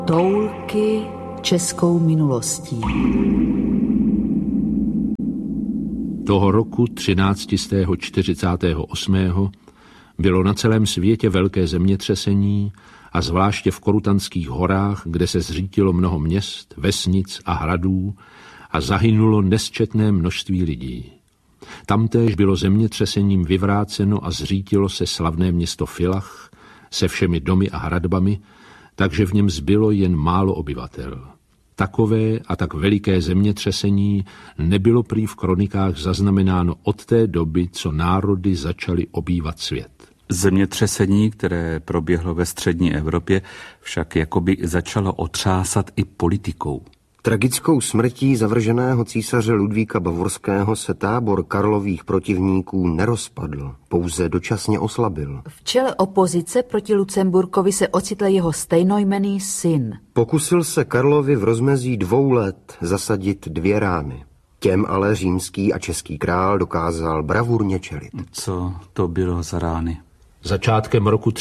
Toulky českou minulostí. Toho roku 1348. bylo na celém světě velké zemětřesení a zvláště v Korutanských horách, kde se zřítilo mnoho měst, vesnic a hradů a zahynulo nesčetné množství lidí. Tamtéž bylo zemětřesením vyvráceno a zřítilo se slavné město Filach se všemi domy a hradbami, takže v něm zbylo jen málo obyvatel. Takové a tak veliké zemětřesení nebylo prý v kronikách zaznamenáno od té doby, co národy začaly obývat svět. Zemětřesení, které proběhlo ve střední Evropě, však jakoby začalo otřásat i politikou. Tragickou smrtí zavrženého císaře Ludvíka Bavorského se tábor Karlových protivníků nerozpadl, pouze dočasně oslabil. V čele opozice proti Lucemburkovi se ocitl jeho stejnojmenný syn. Pokusil se Karlovi v rozmezí 2 let zasadit 2 rány. Těm ale římský a český král dokázal bravurně čelit. Co to bylo za rány? Začátkem roku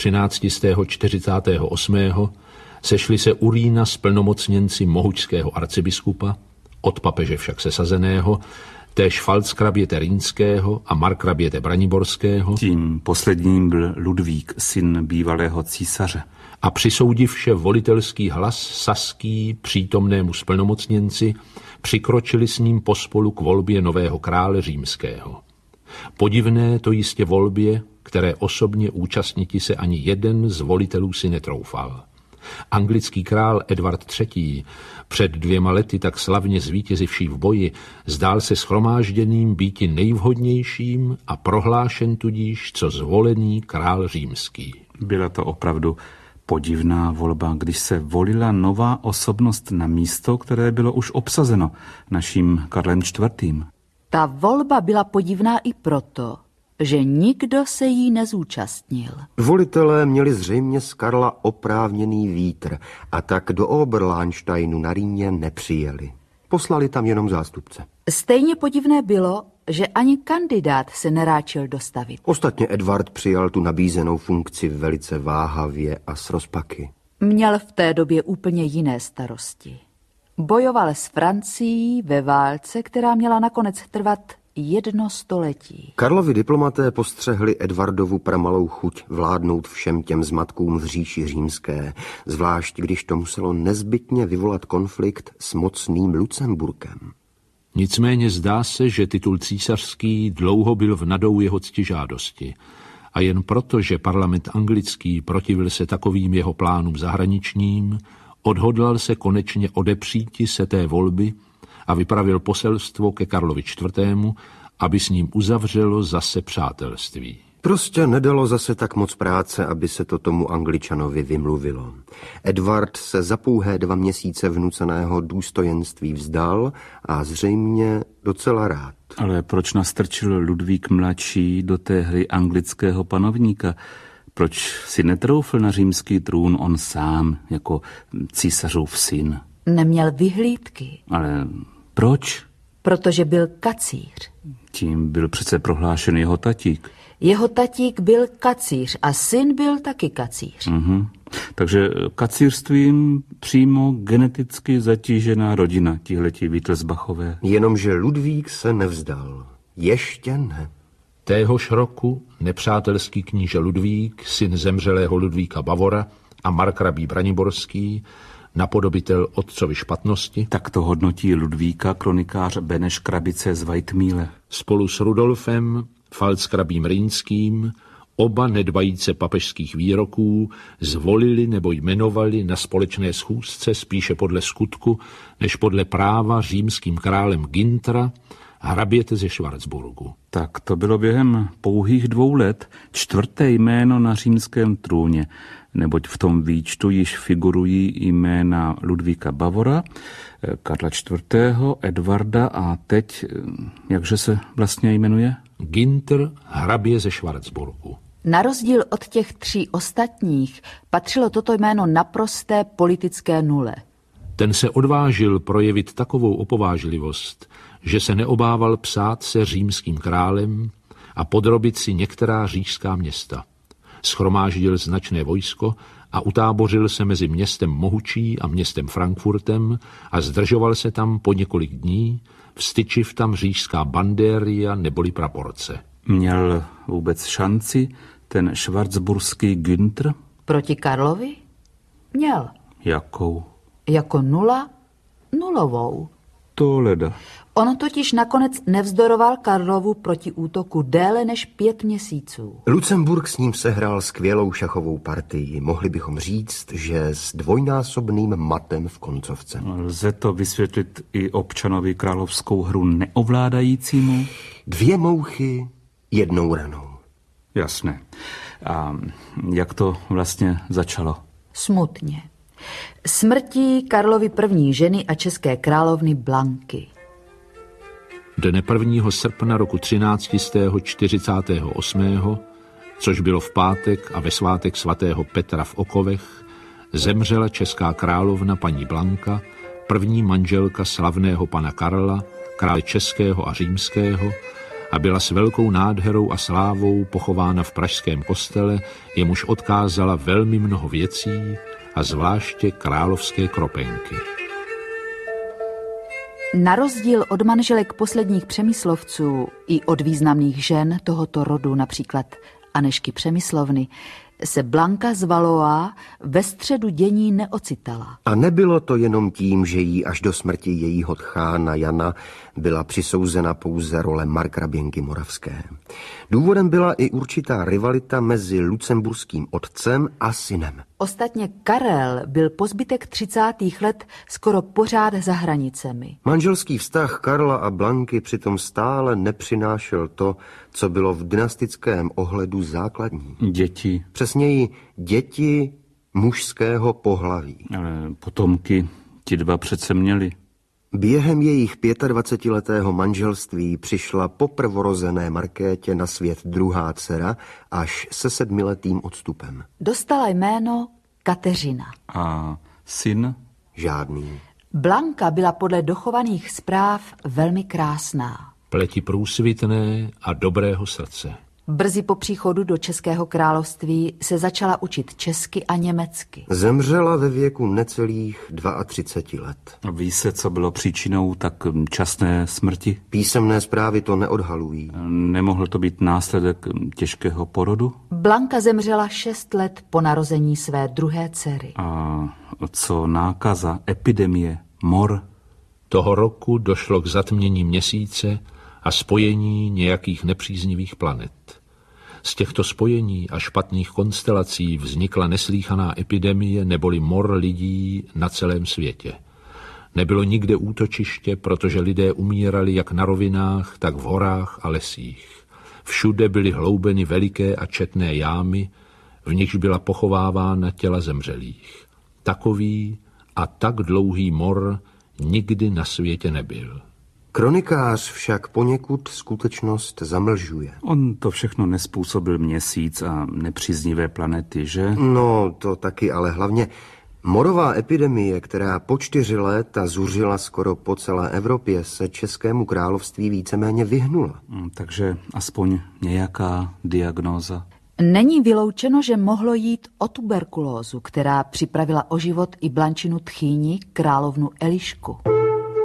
1348. sešli se u Rýna splnomocněnci mohučského arcibiskupa, od papeže však sesazeného, též Pfalzkraběte Rýnského a Markraběte Braniborského. Tím posledním byl Ludvík, syn bývalého císaře. A přisoudivše volitelský hlas saský přítomnému splnomocněnci, přikročili s ním pospolu k volbě nového krále římského. Podivné to jistě volbě, které osobně účastniti se ani jeden z volitelů si netroufal. Anglický král Edvard III. Před 2 lety tak slavně zvítězivší v boji zdál se shromážděným býti nejvhodnějším a prohlášen tudíž co zvolený král římský. Byla to opravdu podivná volba, když se volila nová osobnost na místo, které bylo už obsazeno naším Karlem IV. Ta volba byla podivná i proto, že nikdo se jí nezúčastnil. Volitelé měli zřejmě z Karla oprávněný vítr a tak do Oberlahnsteinu na Rýně nepřijeli. Poslali tam jenom zástupce. Stejně podivné bylo, že ani kandidát se neráčil dostavit. Ostatně Edvard přijal tu nabízenou funkci velice váhavě a s rozpaky. Měl v té době úplně jiné starosti. Bojoval s Francií ve válce, která měla nakonec trvat 1 století. Karlovi diplomaté postřehli Edvardovu pramalou chuť vládnout všem těm zmatkům v říši římské, zvlášť když to muselo nezbytně vyvolat konflikt s mocným Lucemburkem. Nicméně zdá se, že titul císařský dlouho byl v nadou jeho ctižádosti a jen proto, že parlament anglický protivil se takovým jeho plánům zahraničním, odhodlal se konečně odepříti se té volby a vypravil poselstvo ke Karlovi IV., aby s ním uzavřelo zase přátelství. Prostě nedalo zase tak moc práce, aby se to tomu Angličanovi vymluvilo. Edvard se za pouhé 2 měsíce vnuceného důstojenství vzdal a zřejmě docela rád. Ale proč nastrčil Ludvík mladší do té hry anglického panovníka? Proč si netroufl na římský trůn on sám, jako císařův syn? Neměl vyhlídky. Ale proč? Protože byl kacíř. Tím byl přece prohlášen jeho tatík. Jeho tatík byl kacíř a syn byl taky kacíř. Takže kacířstvím přímo geneticky zatížená rodina, tihleti Wittelsbachové. Jenomže Ludvík se nevzdal. Ještě ne. Téhož roku nepřátelský kníže Ludvík, syn zemřelého Ludvíka Bavora a markrabí Braniborský, napodobitel otcovy špatnosti. Tak to hodnotí Ludvíka kronikář Beneš Krabice z Weitmíle. Spolu s Rudolfem, Pfalzkrabím Rýnským, oba nedbajíce papežských výroků zvolili nebo jmenovali na společné schůzce spíše podle skutku, než podle práva římským králem Gintra, hraběte ze Schwarzburgu. Tak to bylo během pouhých 2 let 4. jméno na římském trůně, neboť v tom výčtu již figurují jména Ludvíka Bavora, Karla IV., Edvarda a teď, jakže se vlastně jmenuje? Ginter, hrabě ze Schwarzburgu. Na rozdíl od těch 3 ostatních patřilo toto jméno naprosté politické nule. Ten se odvážil projevit takovou opovážlivost, že se neobával psát se římským králem a podrobit si některá říšská města. Shromáždil značné vojsko a utábořil se mezi městem Mohučí a městem Frankfurtem a zdržoval se tam po několik dní, vstyčiv tam říšská bandéria neboli praporce. Měl vůbec šanci ten schwarzburský Günther? Proti Karlovi? Měl. Jakou? Jako nulovou. To leda. On totiž nakonec nevzdoroval Karlovu proti útoku déle než 5 měsíců. Lucemburk s ním sehrál skvělou šachovou partii. Mohli bychom říct, že s dvojnásobným matem v koncovce. Lze to vysvětlit i občanovi královskou hru neovládajícímu? 2 mouchy, 1 ranou. Jasné. A jak to vlastně začalo? Smutně. Smrtí Karlovy první ženy a české královny Blanky. Dne 1. srpna roku 1348., což bylo v pátek a ve svátek svatého Petra v Okovech, zemřela česká královna paní Blanka, první manželka slavného pana Karla, krále českého a římského, a byla s velkou nádherou a slávou pochována v pražském kostele, jemuž odkázala velmi mnoho věcí a zvláště královské kropenky. Na rozdíl od manželek posledních Přemyslovců i od významných žen tohoto rodu, například Anežky Přemyslovny, se Blanka z Valois ve středu dění neocitala. A nebylo to jenom tím, že jí až do smrti jejího tchána Jana byla přisouzena pouze role markraběnky Moravské. Důvodem byla i určitá rivalita mezi lucemburským otcem a synem. Ostatně Karel byl po zbytek 30. let skoro pořád za hranicemi. Manželský vztah Karla a Blanky přitom stále nepřinášel to, co bylo v dynastickém ohledu základní. Děti. Přesněji děti mužského pohlaví. Ale potomky ti 2 přece měli. Během jejich 25letého manželství přišla po prvorozené Markétě na svět druhá dcera až se 7letým odstupem. Dostala jméno Kateřina. A syn? Žádný. Blanka byla podle dochovaných zpráv velmi krásná. Pleti průsvitné a dobrého srdce. Brzy po příchodu do Českého království se začala učit česky a německy. Zemřela ve věku necelých 32 let. Ví se, co bylo příčinou tak časné smrti? Písemné zprávy to neodhalují. Nemohl to být následek těžkého porodu? Blanka zemřela 6 let po narození své druhé dcery. A co nákaza, epidemie, mor? Toho roku došlo k zatmění měsíce a spojení nějakých nepříznivých planet. Z těchto spojení a špatných konstelací vznikla neslýchaná epidemie neboli mor lidí na celém světě. Nebylo nikde útočiště, protože lidé umírali jak na rovinách, tak v horách a lesích. Všude byly hloubeny veliké a četné jámy, v nichž byla pochovávána těla zemřelých. Takový a tak dlouhý mor nikdy na světě nebyl. Kronikář však poněkud skutečnost zamlžuje. On to všechno nespůsobil měsíc a nepříznivé planety, že? No, to taky, ale hlavně morová epidemie, která po 4 léta zuřila skoro po celé Evropě, se Českému království víceméně vyhnula. Takže aspoň nějaká diagnóza. Není vyloučeno, že mohlo jít o tuberkulózu, která připravila o život i Blančinu tchýni, královnu Elišku.